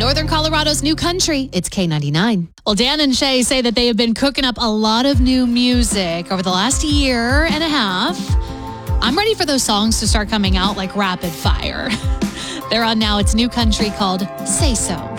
Northern Colorado's new country. It's K99. Well, Dan and Shay say that they have been cooking up a lot of new music over the last year and a half. I'm ready for those songs to start coming out like rapid fire. They're on now. It's new country called Say So.